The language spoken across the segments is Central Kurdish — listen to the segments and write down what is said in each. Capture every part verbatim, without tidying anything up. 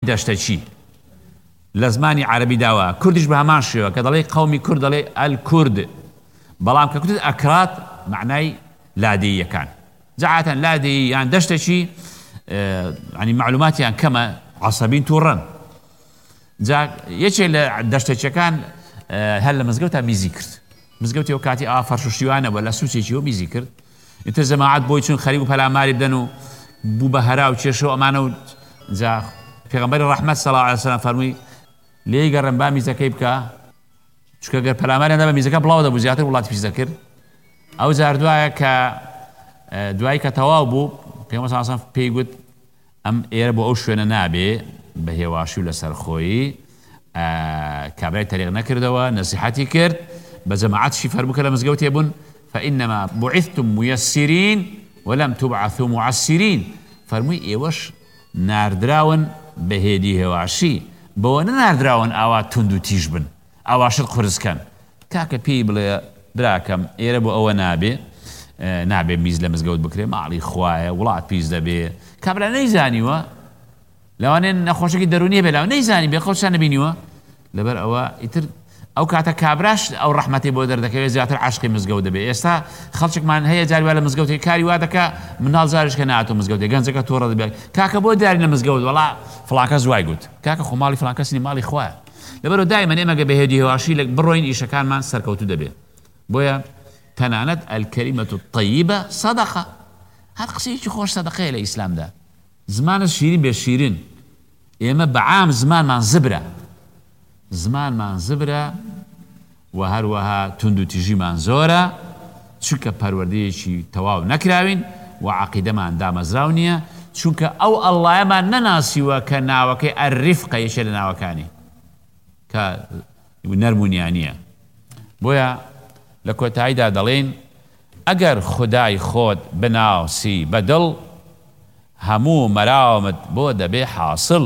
دەشتە چی لە زمانی عەرەبی داوە کوردیش بە هەمان شێوە کە دەڵێ قەومی کورد دەڵێ ئەلکورد بەڵام کە کوتت ئەکرات معنای لادەییەکان جەعاتەن لادەیی یان دەشتێکی ینی معلوماتیان کەمە عەسەبین تووڕەن جا یەکێ لە دەشتێکەکان هەر لە مزگەوتە میزی کرد مزگەوتی ئەو کاتی ئا فەرش و شیوانەوە لە سوچێکیەوە میزی کرد ئیتر جەماعەت بۆی چون خەریب و پەلاماری بدەن و بوو بە هەرا و کێشە و ئەمانە و جا پێغەمبەری ڕەحمەت صلی الله علیه وسلم فەرمووی لێی گەڕێن با میزەکەی بکە چونکە گەر پەلاماریان دەبە میزەکە بڵاو دەبوو زیاتر وڵاتی پیش دەکرد ئەو جار دوایە کە دوایی کە تەواو بوو پێغەمبەر صلی الله علیه وسلم پێی گوت ئەم ئێرە بۆ ئەو شوێنە نابێ بە هێواشی و لەسەر خۆیی کابرای تەریق نەکردەوە نەسیحەتی کرد بە جەماعەتشی فەرموو کە لە مزگەوتێ بوون فإنما بعثتم ميسرين ولم تبعثوا معسرين فەرمووی ئێوەش ناردراون بەهێدی هێواشی بەوە نەناردراون ئاوا تند و تیژ بن ئاواشت قورسکەن کاکە پێی بڵێ براکەم ئێرە بۆ ئەوە نابێ نابێ میز لە مزگەوت بکرێ ماڵی خوایە وڵات پیس دەبێ کابرا نەیزانیوە لەوانێ نەخۆشێکی دەرونیە بێ لاوە نەیزانی بێ خۆشیان نەبینیوە لەبەر ئەوە ئیتر ئەو کاتە کابراش ئەو ڕەحمەتی بۆ دەردەکەوێت زیاتر عاشقی مزگەوت دەبێت ئێستا خەڵکێکمان هەیە جاری وا لە مزگەوتی کاری وا دەکا مناڵ زاریش کە نهاتۆ مزگەوتێ گەنجەکە تۆڕە دەبێت کاکە بۆ دیاری لە مزگەوت وەڵا فڵانکە زوای گوت کاکە خۆ ماڵی فڵان کەسی ماڵی خوایە لەبەرەوە دایمەن ئێمە گە بەهێدی هێواشی لە بڕۆین ئیشەکانمان سەرکەوتوو دەبێت بۆیە تەنانەت الکەلیمەتو الطەیبە سەدەقە هەر قسەیەکی خۆش سەدەقەیە لە ئیسلامدا زمانە شیرین بێ شیرین ئێمە بەعام زمانمان زبرە زمانمان زبرە و هەروەها تند و تیژیمان زۆرە چونکە پەروەردەیەکی تەواو نەکراوین و عەقیدەمان دامەزراو نییە چونکە ئەو ئەڵڵایەمان نەناسیوە کە ناوەکەی ئەرریفقە یەکێ لە ناوەکانی کە نەرمونیانیە بۆیە لە کۆتاییدا دەڵێن ئەگەر خودای خۆت بناسی بەدڵ هەموو مەراومت بۆ دەبێ حاصل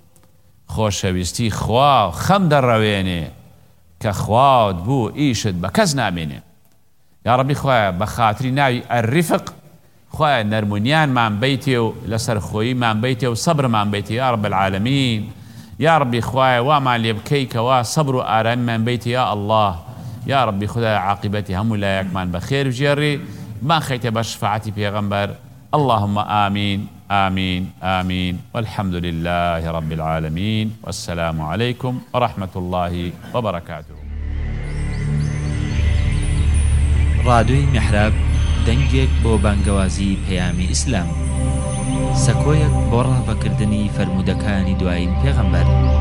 خۆشەویستی خوا خەم دەڕەوێنێ کە خواوت بوو ئیشت بە کەس نامێنێ یا ڕەبی خوایە بە خاتری ناوی ئەرریفق خوایە نەرمونیانمان بیتێ و لەسەر خۆییمان بیتێ و سەبرمان بیتێ یا رب العالمین یا ڕەبی خوایە وامان لێ بکەی کەوا سەبر و ئارامیمان بیتێ یا الله یا ربی خدای عاقبەتی هەموو لایەکمان بەخێر بژێڕی مان خەیتە بە شفاعەتی پێغەمبەر اللهم آمين آمين آمين والحمد لله رب العالمين والسلام عليكم ورحمة الله وبركاته. راديو محراب دەنگێک بۆ بانگەوازی پەیامی ئیسلام سەکۆیەک بۆ ڕابەکردنی فەرمودەکانی دوایین پێغەمبەر